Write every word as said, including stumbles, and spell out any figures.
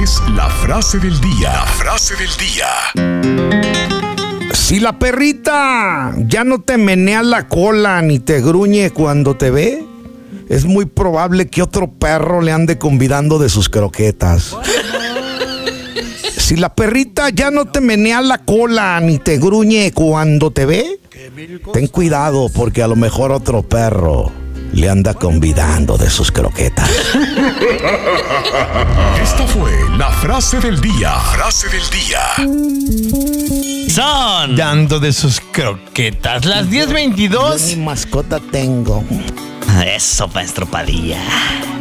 es la frase del día. La frase del día. Si la perrita ya no te menea la cola ni te gruñe cuando te ve, es muy probable que otro perro le ande convidando de sus croquetas. Si la perrita ya no te menea la cola ni te gruñe cuando te ve, ten cuidado porque a lo mejor otro perro le anda convidando de sus croquetas. Esta fue la frase del día. Frase del día. Son dando de sus croquetas. Las diez veintidós. Yo ni mascota tengo. Eso, maestro Padilla.